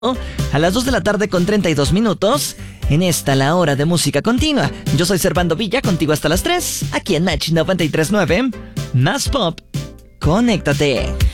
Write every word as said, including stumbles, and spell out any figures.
A las dos de la tarde con treinta y dos minutos. En esta, la hora de música continua. Yo soy Servando Villa, contigo hasta las tres. Aquí en Match noventa y tres punto nueve. Más pop. Conéctate.